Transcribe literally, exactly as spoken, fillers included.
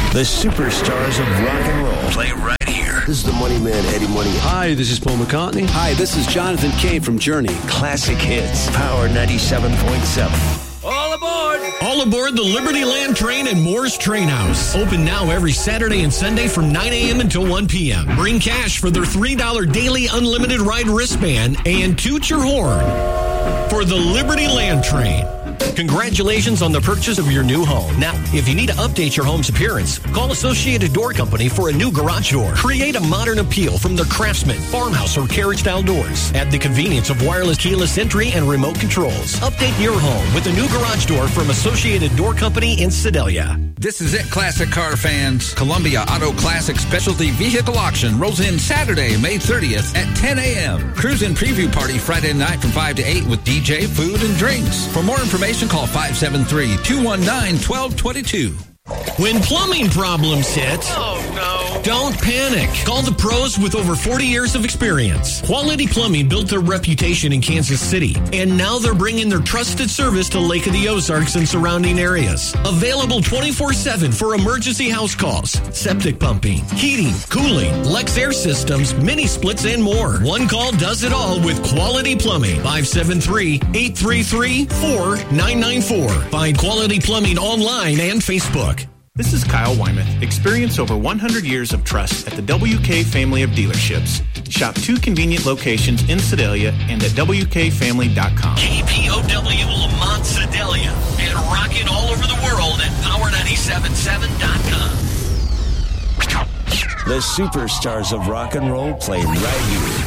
The superstars of rock and roll play right here. This is the Money Man, Eddie Money. Hi, this is Paul McCartney. Hi, this is Jonathan Cain from Journey. Classic hits. Power ninety-seven point seven. All aboard! All aboard the Liberty Land Train and Moore's Train House. Open now every Saturday and Sunday from nine a.m. until one p.m. Bring cash for their three dollars daily unlimited ride wristband and toot your horn for the Liberty Land Train. Congratulations on the purchase of your new home. Now, if you need to update your home's appearance, call Associated Door Company for a new garage door. Create a modern appeal from their Craftsman, farmhouse, or carriage-style doors at the convenience of wireless keyless entry and remote controls. Update your home with a new garage door from Associated Door Company in Sedalia. This is it, classic car fans. Columbia Auto Classic Specialty Vehicle Auction rolls in Saturday, May thirtieth at ten a.m. Cruise-in preview party Friday night from five to eight with D J, food, and drinks. For more information, call five seven three, two one nine, one two two two. When plumbing problems hit, Oh, no. don't panic. Call the pros with over forty years of experience. Quality Plumbing built their reputation in Kansas City, and now they're bringing their trusted service to Lake of the Ozarks and surrounding areas. Available twenty-four seven for emergency house calls, septic pumping, heating, cooling, Lex Air Systems, mini splits, and more. One call does it all with Quality Plumbing. five seven three, eight three three, four nine nine four. Find Quality Plumbing online and Facebook. This is Kyle Wyman. Experience over one hundred years of trust at the W K family of dealerships. Shop two convenient locations in Sedalia and at W K family dot com. K P O W Lamont Sedalia and rocking all over the world at power nine seven seven dot com. The superstars of rock and roll play right here.